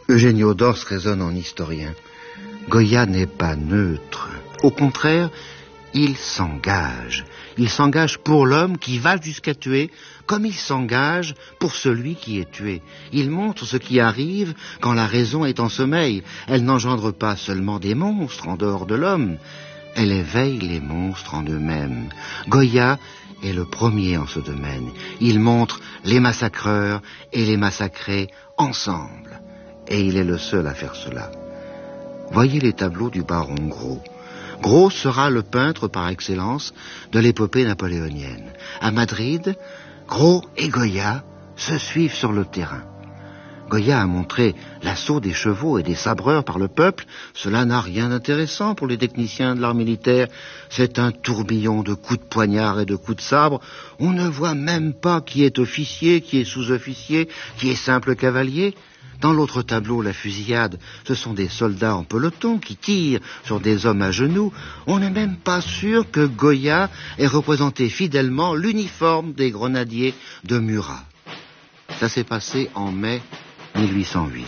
Eugenio d'Ors raisonne en historien. Goya n'est pas neutre. Au contraire, il s'engage. Il s'engage pour l'homme qui va jusqu'à tuer, comme il s'engage pour celui qui est tué. Il montre ce qui arrive quand la raison est en sommeil. Elle n'engendre pas seulement des monstres en dehors de l'homme, elle éveille les monstres en eux-mêmes. Goya est le premier en ce domaine. Il montre les massacreurs et les massacrés ensemble. Et il est le seul à faire cela. Voyez les tableaux du baron Gros. Gros sera le peintre par excellence de l'épopée napoléonienne. À Madrid, Gros et Goya se suivent sur le terrain. Goya a montré l'assaut des chevaux et des sabreurs par le peuple. Cela n'a rien d'intéressant pour les techniciens de l'art militaire. C'est un tourbillon de coups de poignard et de coups de sabre. On ne voit même pas qui est officier, qui est sous-officier, qui est simple cavalier. Dans l'autre tableau, la fusillade, ce sont des soldats en peloton qui tirent sur des hommes à genoux. On n'est même pas sûr que Goya ait représenté fidèlement l'uniforme des grenadiers de Murat. Ça s'est passé en mai 1808.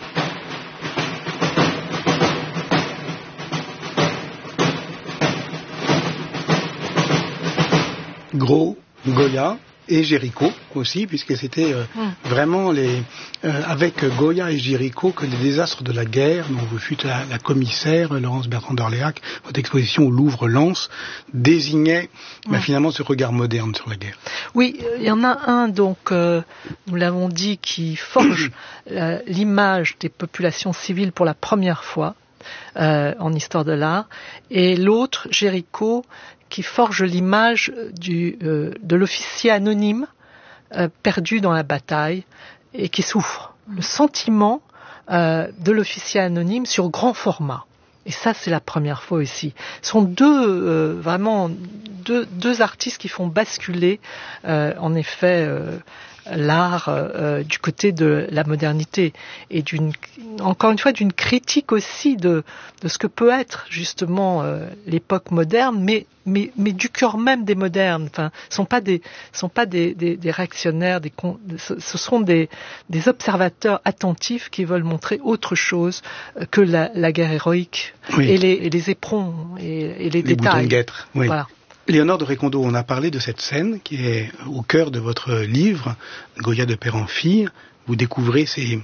Gros, Goya et Géricault aussi, puisque c'était vraiment avec Goya et Géricault que les désastres de la guerre, dont vous fûtes la commissaire, Laurence Bertrand d'Orléac, votre exposition au Louvre-Lens, désignait finalement ce regard moderne sur la guerre. Oui, il y en a un, donc, nous l'avons dit, qui forge l'image des populations civiles pour la première fois en histoire de l'art, et l'autre, Géricault, qui forge l'image de l'officier anonyme perdu dans la bataille et qui souffre. Le sentiment de l'officier anonyme sur grand format. Et ça, c'est la première fois ici. Ce sont deux artistes qui font basculer, en effet, l'art du côté de la modernité et encore une fois d'une critique aussi de ce que peut être justement l'époque moderne, mais du cœur même des modernes. Enfin, sont pas des réactionnaires, ce sont des observateurs attentifs qui veulent montrer autre chose que la guerre héroïque et les éperons et les détails. Boutons de guêtre. Oui. Voilà. Léonore de Récondo, on a parlé de cette scène qui est au cœur de votre livre, Goya de père en fille. Vous découvrez ces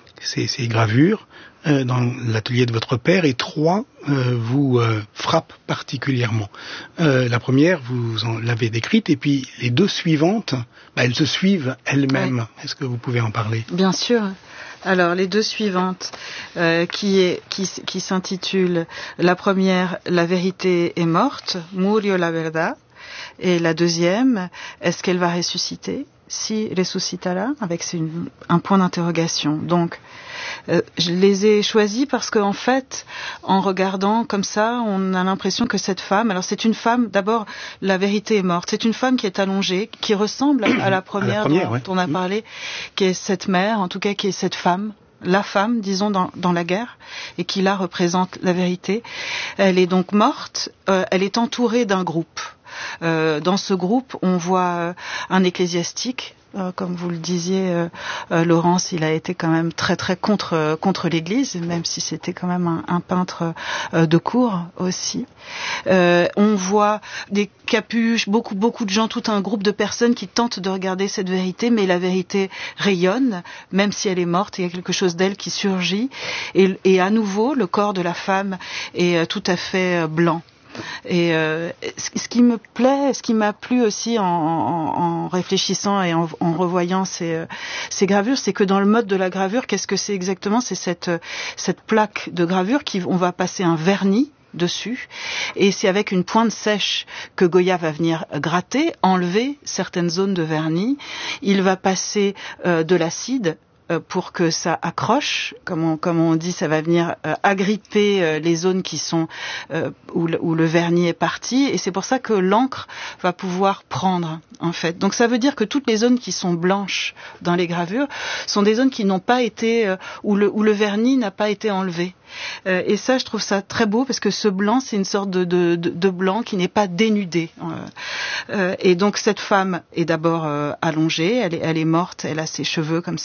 gravures dans l'atelier de votre père et trois vous frappent particulièrement. La première, vous en l'avez décrite, et puis les deux suivantes, elles se suivent elles-mêmes. Ouais. Est-ce que vous pouvez en parler ? Bien sûr. Alors, les deux suivantes, qui s'intitulent, la première, La vérité est morte, Murió la verdad, et la deuxième, Est-ce qu'elle va ressusciter? Si resucitará, avec un point d'interrogation. Donc, je les ai choisis parce qu'en fait, en regardant comme ça, on a l'impression que cette femme, alors c'est une femme, d'abord, la vérité est morte, c'est une femme qui est allongée, qui ressemble à la première dont on a parlé, qui est cette mère, en tout cas qui est cette femme, la femme, disons, dans la guerre, et qui là représente la vérité. Elle est donc morte, elle est entourée d'un groupe. Dans ce groupe, on voit un ecclésiastique, comme vous le disiez, Laurence, il a été quand même très très contre l'Église, même si c'était quand même un peintre de cour aussi. On voit des capuches, beaucoup de gens, tout un groupe de personnes qui tentent de regarder cette vérité, mais la vérité rayonne, même si elle est morte, il y a quelque chose d'elle qui surgit, et à nouveau, le corps de la femme est tout à fait blanc. Et ce qui me plaît, ce qui m'a plu aussi en réfléchissant et en revoyant ces gravures, c'est que dans le mode de la gravure, qu'est-ce que c'est exactement ? C'est cette plaque de gravure on va passer un vernis dessus, et c'est avec une pointe sèche que Goya va venir gratter, enlever certaines zones de vernis. Il va passer de l'acide pour que ça accroche, comme on dit, ça va venir agripper les zones qui sont où le vernis est parti, et c'est pour ça que l'encre va pouvoir prendre, en fait. Donc ça veut dire que toutes les zones qui sont blanches dans les gravures sont des zones qui n'ont pas été où le vernis n'a pas été enlevé. Et ça, je trouve ça très beau, parce que ce blanc, c'est une sorte de blanc qui n'est pas dénudé. Et donc cette femme est d'abord allongée, elle est morte, elle a ses cheveux comme ça défaits,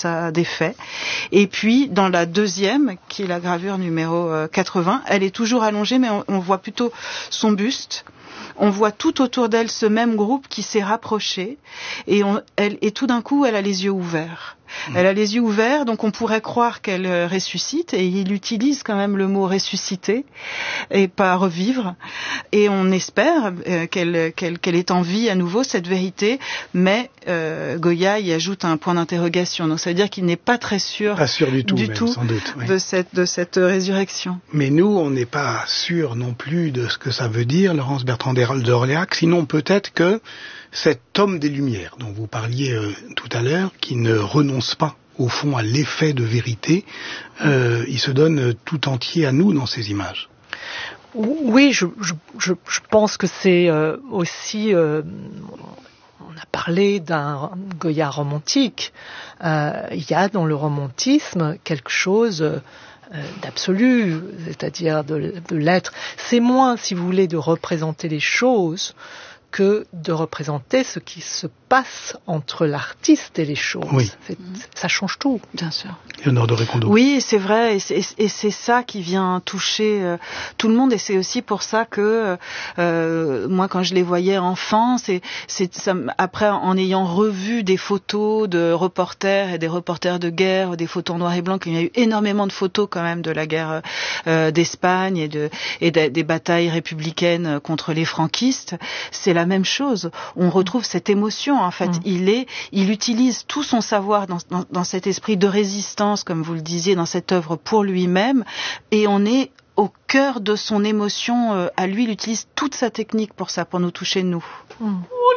fait. Et puis dans la deuxième, qui est la gravure numéro 80, elle est toujours allongée, mais on voit plutôt son buste. On voit tout autour d'elle ce même groupe qui s'est rapproché et tout d'un coup, elle a les yeux ouverts. Elle a les yeux ouverts, donc on pourrait croire qu'elle ressuscite, et il utilise quand même le mot ressusciter et pas revivre. Et on espère qu'elle est en vie à nouveau, cette vérité, mais Goya y ajoute un point d'interrogation. Donc ça veut dire qu'il n'est pas très sûr, du tout sans doute, oui. de cette résurrection. Mais nous, on n'est pas sûr non plus de ce que ça veut dire, Laurence Bertrand d'Orléac, sinon peut-être que cet homme des Lumières dont vous parliez tout à l'heure, qui ne renonce pas au fond à l'effet de vérité, il se donne tout entier à nous dans ces images. Oui, je pense que c'est aussi... on a parlé d'un Goya romantique. Il y a dans le romantisme quelque chose d'absolu, c'est-à-dire de l'être. C'est moins, si vous voulez, de représenter les choses que de représenter ce qui se passe entre l'artiste et les choses. Oui. Ça change tout. Bien sûr. Léonore de Récondo. Oui, c'est vrai, et c'est ça qui vient toucher tout le monde, et c'est aussi pour ça que moi, quand je les voyais enfants, après, en ayant revu des photos de reporters et des reporters de guerre, des photos en noir et blanc, il y a eu énormément de photos quand même de la guerre d'Espagne et des batailles républicaines contre les franquistes. C'est la même chose. On retrouve cette émotion, en fait. Il utilise tout son savoir dans cet esprit de résistance, comme vous le disiez, dans cette œuvre pour lui-même, et on est au cœur de son émotion à lui. Il utilise toute sa technique pour ça, pour nous toucher nous.